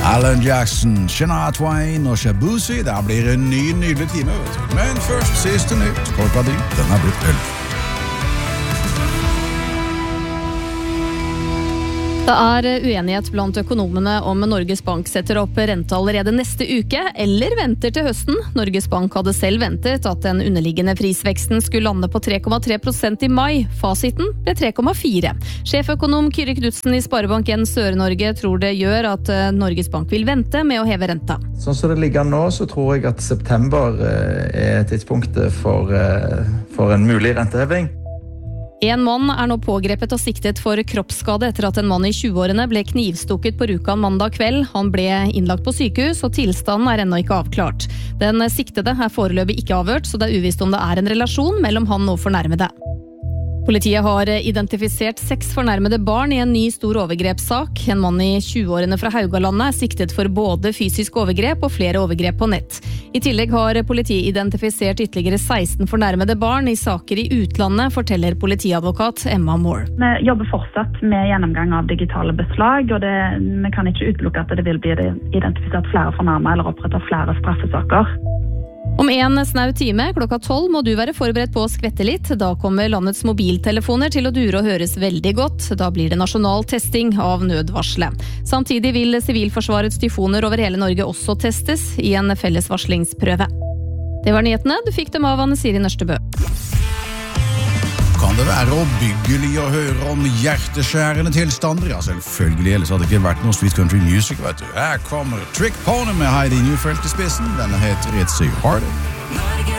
Alan Jackson, Shania Twain og Shabuzi. Det blir en nydelig time, vet du. Men først siste nytt. Klokka di, den blitt 11. Det uenighet blant økonomene om Norges Bank setter opp rente allerede neste uke, eller venter til høsten. Norges Bank hadde selv ventet at den underliggende prisveksten skulle lande på 3,3% i mai. Fasiten ble 3,4. Sjeføkonom Kyrre Knudsen i Sparebank 1 Sør-Norge tror det gjør at Norges Bank vil vente med å heve renta. Sånn som det ligger nå, så tror jeg at september tidspunktet for en mulig renteheving. En mann nå pågrepet og siktet for kroppsskade etter at en mann i 20-årene ble knivstukket på Rjukan mandag kveld. Han ble innlagt på sykehus, og tilstanden ennå ikke avklart. Den siktede foreløpig ikke avhørt, så det uvisst om det en relasjon mellom han og fornærmede. Politiet har identifisert 6 fornærmede barn i en ny stor overgrepssak. En mann i 20-årene fra Haugalandet siktet for både fysisk overgrep og flere overgrep på nett. I tillegg har politiet identifisert ytterligere 16 fornærmede barn i saker i utlandet, forteller politiadvokat Emma Moore. Vi jobber fortsatt med gjennomgang av digitale beslag, og vi kan ikke utelukke at det vil bli identifisert flere fornærmede eller opprettet flere straffesaker. Om en snau time, klokka 12, må du være forberedt på å skvette litt. Da kommer landets mobiltelefoner til å dure og høres veldig godt. Da blir det nasjonal testing av nødvarselet. Samtidig vil Sivilforsvarets tyfoner over hele Norge også testes i en felles varslingsprøve. Det var nyhetene. Du fikk dem av Anne Siri Nørstebø. Kan det være oppbyggelig å høre om hjerteskjærende tilstander? Ja, selvfølgelig, ellers hadde det ikke vært noe Sweet Country Music, vet du. Her kommer Trick Pony med Heidi Newfelt i spissen. Denne heter It's So Hard.